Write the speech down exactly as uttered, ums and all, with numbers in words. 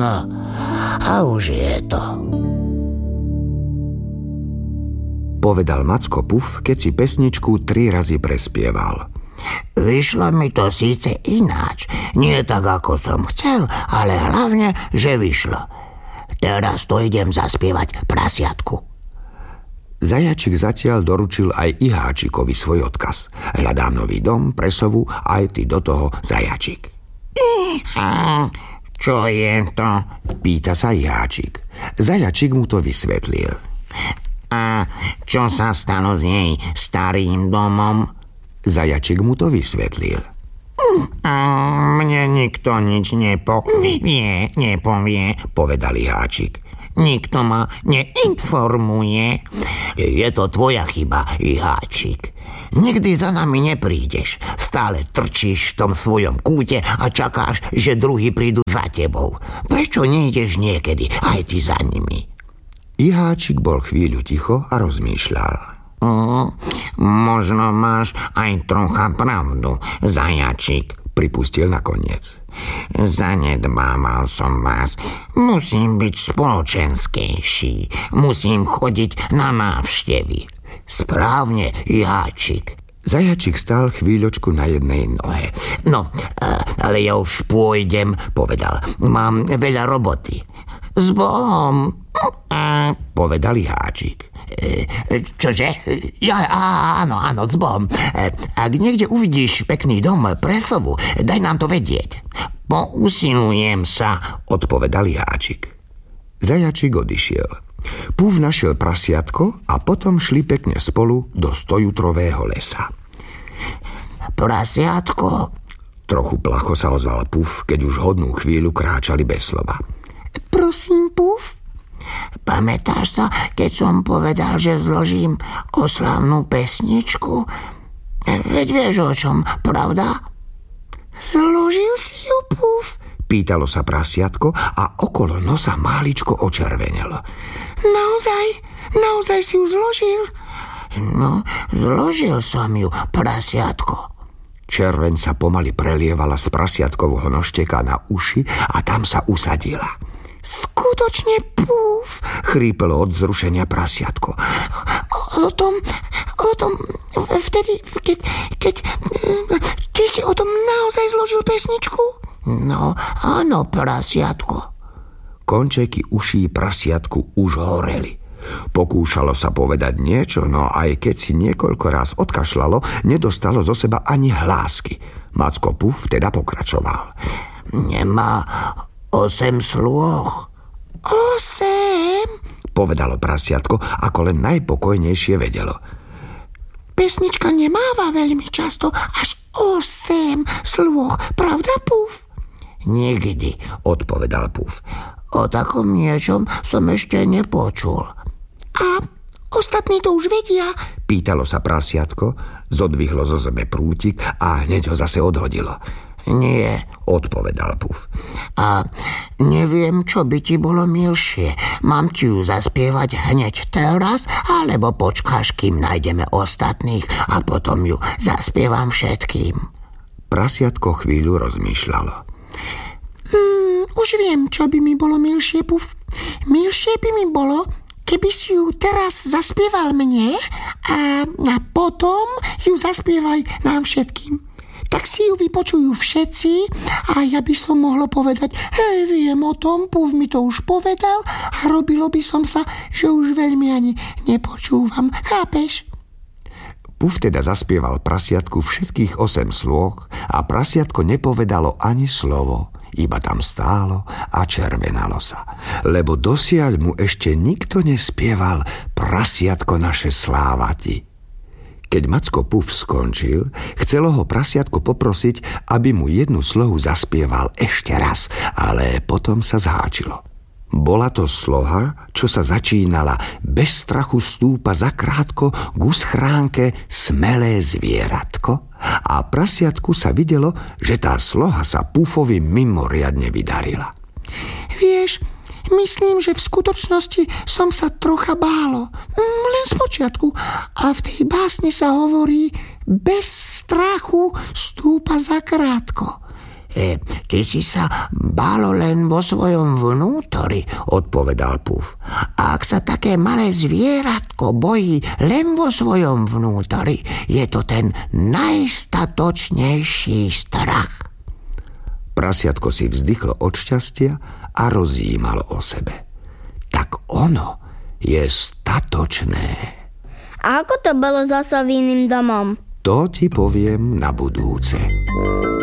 No, a už je to. Povedal Macko Puf, keď si pesničku tri razy prespieval. Vyšlo mi to síce ináč, nie tak, ako som chcel, ale hlavne, že vyšlo. Teraz to idem zaspievať prasiatku. Zajačik zatiaľ doručil aj Iháčikovi svoj odkaz. Hľadám nový dom, presovu, aj ty do toho, Zajačik. Iha, čo je to? Pýta sa Iháčik. Zajačik mu to vysvetlil. A čo sa stalo s jej starým domom? Zajačik mu to vysvetlil. A mne nikto nič nepovie, nepovie, povedal Iháčik. Nikto ma neinformuje. Je to tvoja chyba, Iháčik. Nikdy za nami neprídeš. Stále trčíš v tom svojom kúte a čakáš, že druhí prídu za tebou. Prečo nejdeš niekedy aj ty za nimi? Iháčik bol chvíľu ticho a rozmýšľal. Mm, možno máš aj trocha pravdu, Zajačik, pripustil nakoniec. Zanedbával som vás. Musím byť spoločenskejší. Musím chodiť na návštevy. Správne, Iháčik. Zajačik stál chvíľočku na jednej nohe. No, ale ja už pôjdem, povedal. Mám veľa roboty. S Bohom, povedal Iháčik. Čože? Ja, áno, áno, s Bohom. Ak niekde uvidíš pekný dom, presovu, daj nám to vedieť. Pousilujem sa, odpovedal Iháčik. Zajačik odišiel. Puf našiel prasiatko a potom šli pekne spolu do stojutrového lesa. Prasiatko? Trochu placho sa ozval Puf, keď už hodnú chvíľu kráčali bez slova. Prosím, Puf? Pamätáš sa, keď som povedal, že zložím oslavnú pesničku? Veď vieš o čom, pravda? Zložil si ju, Puf? Pýtalo sa prasiatko a okolo nosa máličko očervenelo. Naozaj? Naozaj si ju zložil? No, zložil som ju, prasiatko. Červeň sa pomaly prelievala z prasiatkovho nožteka na uši a tam sa usadila. Skutočne, Puf, chrípelo od vzrušenia prasiatko. O, o tom, o tom, vtedy, keď, keď, ty si o tom naozaj zložil pesničku? No, áno, prasiatko. Končeky uší prasiatku už horeli. Pokúšalo sa povedať niečo, no aj keď si niekoľko raz odkašľalo, nedostalo zo seba ani hlásky. Macko Puf teda pokračoval. Nemá osem slôch. Osem? Povedalo prasiatko, ako len najpokojnejšie vedelo. Pesnička nemáva veľmi často až osem slôch, pravda, Puf? Nikdy, odpovedal Puf. O takom niečom som ešte nepočul. A ostatní to už vedia? Pýtalo sa prasiatko, zodvihlo zo zeme prútik a hneď ho zase odhodilo. Nie, odpovedal Puf. A neviem, čo by ti bolo milšie. Mám ti ju zaspievať hneď teraz, alebo počkáš, kým nájdeme ostatných a potom ju zaspievam všetkým. Prasiatko chvíľu rozmýšľalo. Hmm, už viem, čo by mi bolo milšie, Puf. Milšie by mi bolo, keby si ju teraz zaspieval mne a, a potom ju zaspievaj nám všetkým. Tak si ju vypočujú všetci a ja by som mohla povedať, hej, viem o tom, Puf mi to už povedal a robilo by som sa, že už veľmi ani nepočúvam. Chápeš? Puf teda zaspieval prasiatku všetkých osem slôch a prasiatko nepovedalo ani slovo, iba tam stálo a červenalo sa, lebo dosiaľ mu ešte nikto nespieval prasiatko naše slávati. Keď Macko Puf skončil, chcelo ho prasiatko poprosiť, aby mu jednu slohu zaspieval ešte raz, ale potom sa zháčilo. Bola to sloha, čo sa začínala: bez strachu stúpa zakrátko ku schránke smelé zvieratko, a prasiatku sa videlo, že tá sloha sa Pufovi mimoriadne vydarila. Vieš, myslím, že v skutočnosti som sa trocha bálo. Len spočiatku. A v tej básni sa hovorí: bez strachu stúpa zakrátko. E, ty si sa bálo len vo svojom vnútori, odpovedal Puf. A ak sa také malé zvieratko bojí len vo svojom vnútori, je to ten najstatočnejší strach. Prasiatko si vzdychlo od šťastia a rozjímalo o sebe. Tak ono je statočné. A ako to bolo so soviným domom? To ti poviem na budúce.